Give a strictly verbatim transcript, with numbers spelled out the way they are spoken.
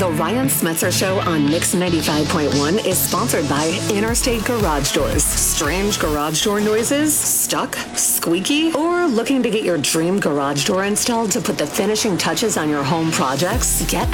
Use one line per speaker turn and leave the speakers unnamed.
The Ryan Smetzer Show on Mix ninety-five point one is sponsored by Interstate Garage Doors. Strange garage door noises? Stuck? Squeaky? Or looking to get your dream garage door installed to put the finishing touches on your home projects? Get